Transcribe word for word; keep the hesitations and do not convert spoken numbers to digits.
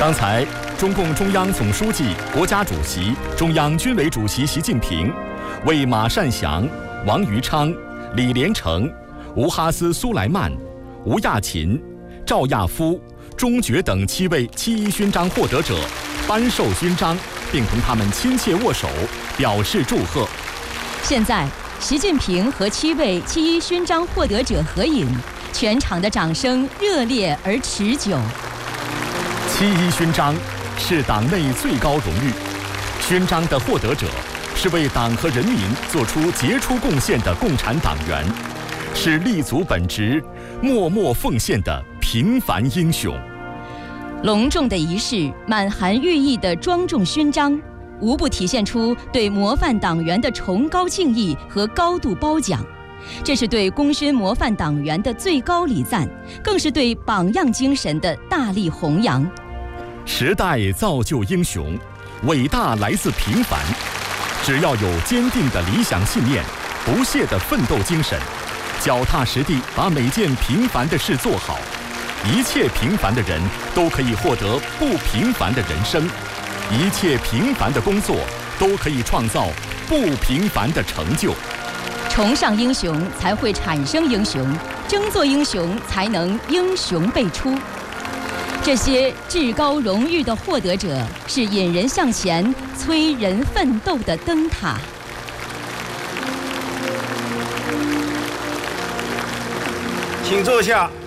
刚才，中共中央总书记、国家主席、中央军委主席习近平为马善祥、王余昌、李连成、吴哈斯苏莱曼、吴亚勤、赵亚夫、钟觉等七位七一勋章获得者颁授勋章，并同他们亲切握手，表示祝贺。 现在，习近平和七位七一勋章获得者合影，全场的掌声热烈而持久。 七一勋章是党内最高荣誉，勋章的获得者是为党和人民做出杰出贡献的共产党员，是立足本职、默默奉献的平凡英雄。 隆重的仪式，满含寓意的庄重勋章，无不体现出对模范党员的崇高敬意和高度褒奖。这是对功勋模范党员的最高礼赞，更是对榜样精神的大力弘扬。 时代造就英雄，伟大来自平凡。只要有坚定的理想信念、不懈的奋斗精神，脚踏实地把每件平凡的事做好，一切平凡的人都可以获得不平凡的人生，一切平凡的工作都可以创造不平凡的成就。 崇尚英雄才会产生英雄，争做英雄才能英雄辈出。这些至高荣誉的获得者是引人向前、催人奋斗的灯塔。 请坐下。